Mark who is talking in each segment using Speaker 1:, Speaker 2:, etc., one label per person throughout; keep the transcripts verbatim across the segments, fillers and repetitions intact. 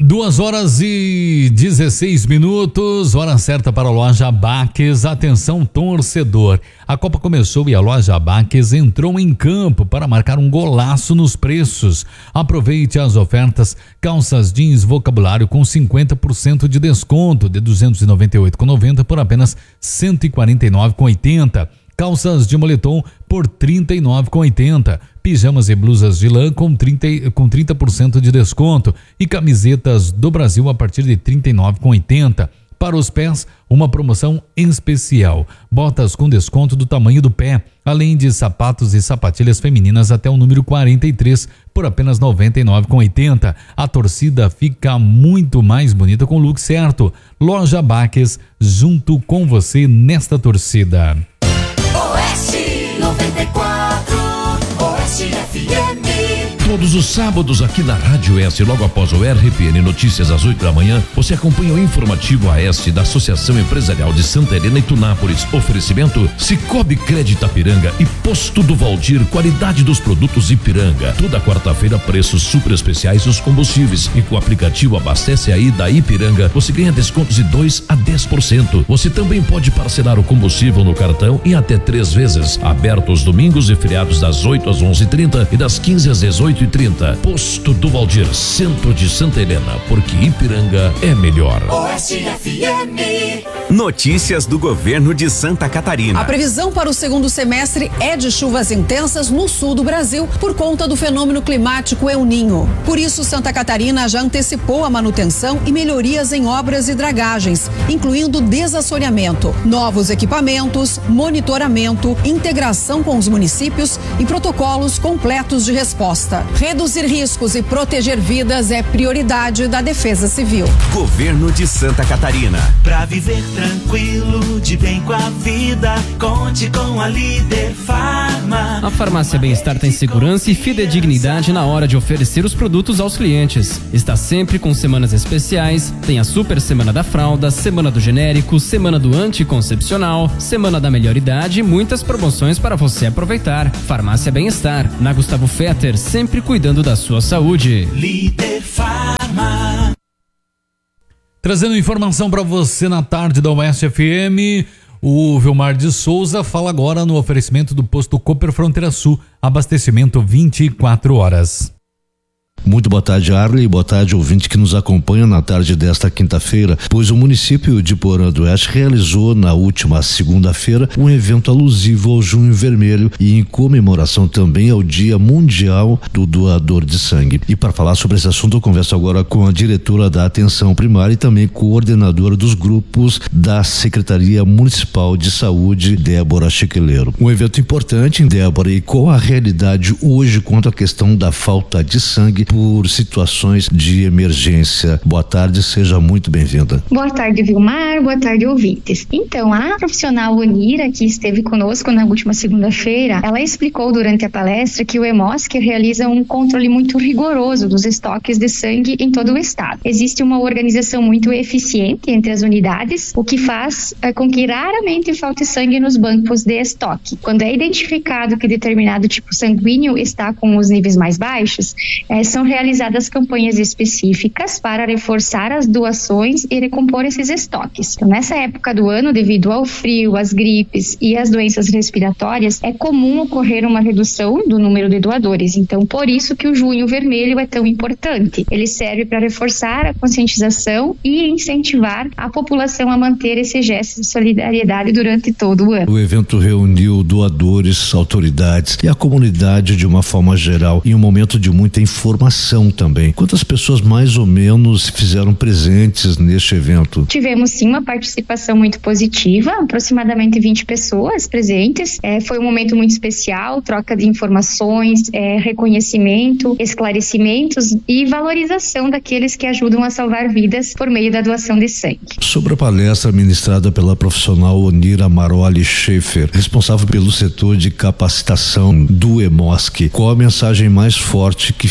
Speaker 1: Duas horas e dezesseis minutos, hora certa para a loja Baques. Atenção, torcedor. A Copa começou e a loja Baques entrou em campo para marcar um golaço nos preços. Aproveite as ofertas: calças jeans vocabulário com cinquenta por cento de desconto, de duzentos e noventa e oito reais e noventa centavos por apenas cento e quarenta e nove reais e oitenta centavos. Calças de moletom por trinta e nove reais e oitenta centavos. Pijamas e blusas de lã com trinta, com trinta por cento de desconto e camisetas do Brasil a partir de trinta e nove reais e oitenta centavos. Para os pés, uma promoção especial: botas com desconto do tamanho do pé, além de sapatos e sapatilhas femininas até o número quarenta e três por apenas noventa e nove reais e oitenta centavos. A torcida fica muito mais bonita com o look certo. Loja Baques, junto com você nesta torcida.
Speaker 2: Oeste noventa e quatro, Oeste F M.
Speaker 3: Todos os sábados aqui na Rádio Oeste, logo após o R P N Notícias às oito da manhã, você acompanha o informativo Oeste da Associação Empresarial de Santa Helena e Tunápolis. Oferecimento Cicobi Crédito Ipiranga e Posto do Valdir, qualidade dos produtos Ipiranga. Toda quarta-feira, preços super especiais nos combustíveis, e com o aplicativo Abastece Aí da Ipiranga, você ganha descontos de dois a dez por cento. Você também pode parcelar o combustível no cartão em até três vezes. Aberto os domingos e feriados das oito às onze e trinta e das quinze às dezoito e trinta. Posto do Valdir, centro de Santa Helena, porque Ipiranga é melhor.
Speaker 2: Oeste F M.
Speaker 4: Notícias do governo de Santa Catarina.
Speaker 5: A previsão para o segundo semestre é de chuvas intensas no sul do Brasil por conta do fenômeno climático El Niño. Por isso, Santa Catarina já antecipou a manutenção e melhorias em obras e dragagens, incluindo desassoreamento, novos equipamentos, monitoramento, integração com os municípios e protocolos completos de resposta. Reduzir riscos e proteger vidas é prioridade da Defesa Civil.
Speaker 4: Governo de Santa Catarina.
Speaker 6: Pra viver tranquilo, de bem com a vida, conte com a Líder Farma.
Speaker 7: A Farmácia Bem-Estar tem segurança e fidedignidade na hora de oferecer os produtos aos clientes. Está sempre com semanas especiais, tem a Super Semana da Fralda, Semana do Genérico, Semana do Anticoncepcional, Semana da Melhor Idade e muitas promoções para você aproveitar. Farmácia Bem-Estar, na Gustavo Fetter, sempre cuidando da sua saúde.
Speaker 6: Líder Farma.
Speaker 1: Trazendo informação para você na tarde da Oeste F M, o Vilmar de Souza fala agora no oferecimento do posto Cooper Fronteira Sul, abastecimento vinte e quatro horas.
Speaker 8: Muito boa tarde, Arley, boa tarde, ouvinte que nos acompanha na tarde desta quinta-feira, pois o município de Porã do Oeste realizou na última segunda-feira um evento alusivo ao Junho Vermelho e em comemoração também ao Dia Mundial do Doador de Sangue. E para falar sobre esse assunto, eu converso agora com a diretora da Atenção Primária e também coordenadora dos grupos da Secretaria Municipal de Saúde, Débora Chiqueleiro. Um evento importante, Débora, e qual a realidade hoje quanto à questão da falta de sangue por situações de emergência? Boa tarde, seja muito bem-vinda.
Speaker 9: Boa tarde, Vilmar, boa tarde, ouvintes. Então, a profissional Onira, que esteve conosco na última segunda-feira, ela explicou durante a palestra que o EMOSC realiza um controle muito rigoroso dos estoques de sangue em todo o estado. Existe uma organização muito eficiente entre as unidades, o que faz é, com que raramente falte sangue nos bancos de estoque. Quando é identificado que determinado tipo sanguíneo está com os níveis mais baixos, é, são realizadas campanhas específicas para reforçar as doações e recompor esses estoques. Então, nessa época do ano, devido ao frio, às gripes e às doenças respiratórias, é comum ocorrer uma redução do número de doadores. Então, por isso que o Junho Vermelho é tão importante. Ele serve para reforçar a conscientização e incentivar a população a manter esse gesto de solidariedade durante todo o ano.
Speaker 8: O evento reuniu doadores, autoridades e a comunidade de uma forma geral em um momento de muita informação também. Quantas pessoas mais ou menos se fizeram presentes neste evento?
Speaker 9: Tivemos sim uma participação muito positiva, aproximadamente vinte pessoas presentes. É, foi um momento muito especial, troca de informações, é, reconhecimento, esclarecimentos e valorização daqueles que ajudam a salvar vidas por meio da doação de sangue.
Speaker 8: Sobre a palestra ministrada pela profissional Onira Maroli Schaefer, responsável pelo setor de capacitação do EMOSC, qual a mensagem mais forte que fica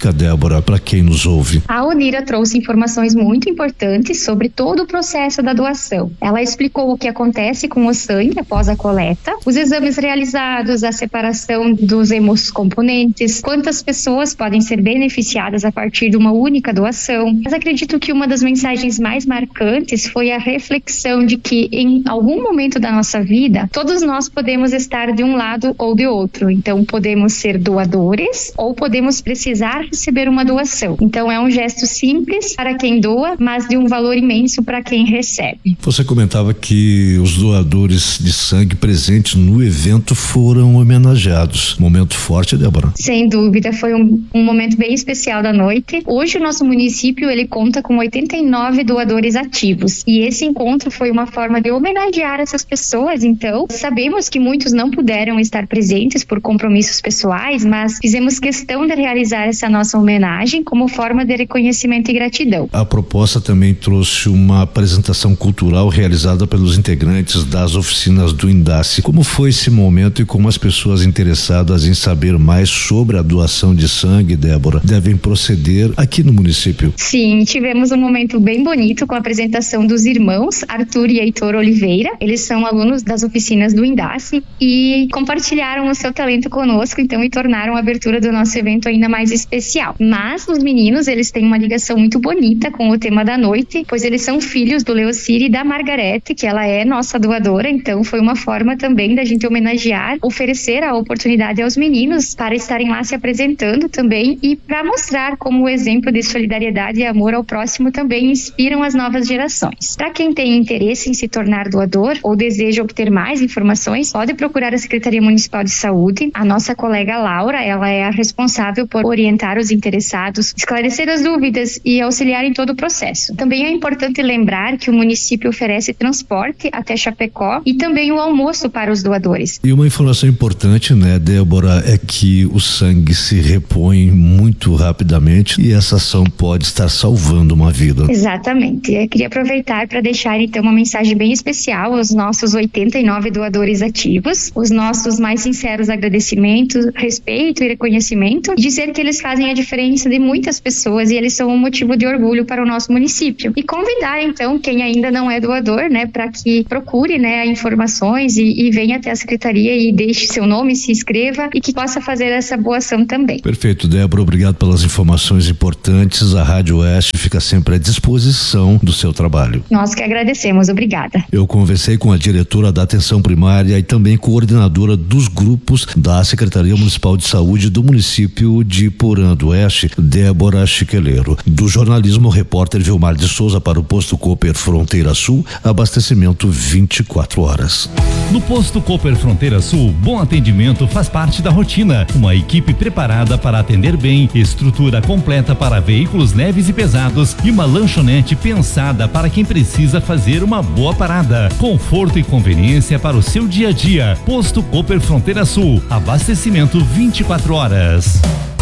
Speaker 8: explica, Débora, para quem nos ouve.
Speaker 9: A Onira trouxe informações muito importantes sobre todo o processo da doação. Ela explicou o que acontece com o sangue após a coleta, os exames realizados, a separação dos hemocomponentes, quantas pessoas podem ser beneficiadas a partir de uma única doação. Mas acredito que uma das mensagens mais marcantes foi a reflexão de que em algum momento da nossa vida, todos nós podemos estar de um lado ou de outro. Então, podemos ser doadores ou podemos precisar receber uma doação. Então, é um gesto simples para quem doa, mas de um valor imenso para quem recebe.
Speaker 8: Você comentava que os doadores de sangue presentes no evento foram homenageados. Momento forte, Débora?
Speaker 9: Sem dúvida, foi um, um momento bem especial da noite. Hoje o nosso município ele conta com oitenta e nove doadores ativos e esse encontro foi uma forma de homenagear essas pessoas. Então, sabemos que muitos não puderam estar presentes por compromissos pessoais, mas fizemos questão de realizar essa nossa homenagem como forma de reconhecimento e gratidão.
Speaker 8: A proposta também trouxe uma apresentação cultural realizada pelos integrantes das oficinas do Indace. Como foi esse momento e como as pessoas interessadas em saber mais sobre a doação de sangue, Débora, devem proceder aqui no município?
Speaker 9: Sim, tivemos um momento bem bonito com a apresentação dos irmãos Arthur e Heitor Oliveira. Eles são alunos das oficinas do Indace e compartilharam o seu talento conosco, então, e tornaram a abertura do nosso evento ainda mais especial. Mas os meninos, eles têm uma ligação muito bonita com o tema da noite, pois eles são filhos do Leocir e da Margarete, que ela é nossa doadora, então foi uma forma também da gente homenagear, oferecer a oportunidade aos meninos para estarem lá se apresentando também e para mostrar como o exemplo de solidariedade e amor ao próximo também inspiram as novas gerações. Para quem tem interesse em se tornar doador ou deseja obter mais informações, pode procurar a Secretaria Municipal de Saúde. A nossa colega Laura, ela é a responsável por orientar os interessados, esclarecer as dúvidas e auxiliar em todo o processo. Também é importante lembrar que o município oferece transporte até Chapecó e também o almoço para os doadores.
Speaker 8: E uma informação importante, né, Débora, é que o sangue se repõe muito rapidamente e essa ação pode estar salvando uma vida.
Speaker 9: Exatamente. Eu queria aproveitar para deixar então uma mensagem bem especial aos nossos oitenta e nove doadores ativos, os nossos mais sinceros agradecimentos, respeito e reconhecimento, e dizer que eles fazem a diferença de muitas pessoas e eles são um motivo de orgulho para o nosso município. E convidar então quem ainda não é doador, né, para que procure, né, informações e, e venha até a secretaria e deixe seu nome, se inscreva e que possa fazer essa boa ação também.
Speaker 8: Perfeito, Débora, obrigado pelas informações importantes. A Rádio Oeste fica sempre à disposição do seu trabalho.
Speaker 9: Nós que agradecemos, obrigada.
Speaker 8: Eu conversei com a diretora da Atenção Primária e também coordenadora dos grupos da Secretaria Municipal de Saúde do município de Porã do Oeste, Débora Chiqueleiro. Do jornalismo, repórter Vilmar de Souza para o Posto Cooper Fronteira Sul, abastecimento vinte e quatro horas.
Speaker 10: No Posto Cooper Fronteira Sul, bom atendimento faz parte da rotina. Uma equipe preparada para atender bem, estrutura completa para veículos leves e pesados e uma lanchonete pensada para quem precisa fazer uma boa parada. Conforto e conveniência para o seu dia a dia. Posto Cooper Fronteira Sul, abastecimento vinte e quatro horas.